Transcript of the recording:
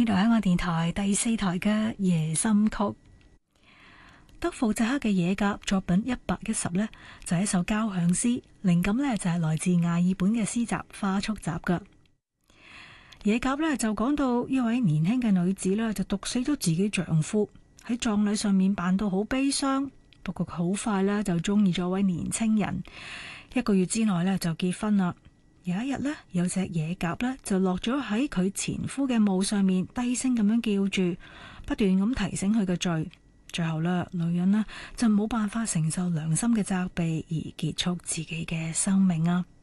度香港電台第4台嘅夜心曲。德庫扎克嘅野鴿作品110呢，就係一首交響詩，靈感呢就係來自亞爾本嘅詩集《花束集》嘅。野鴿呢就講到一位年輕嘅女子呢，就毒死咗自己丈夫，喺葬禮上面扮到好悲傷，不過佢好快呢就中意咗位年青人，1個月之內呢就結婚啦。有一日呢，有隻野鴿呢就落咗喺佢前夫嘅墓上面，低聲咁樣叫住，不斷咁提醒佢嘅罪。最後呢，女人呢就冇辦法承受良心嘅責備而結束自己嘅生命啊！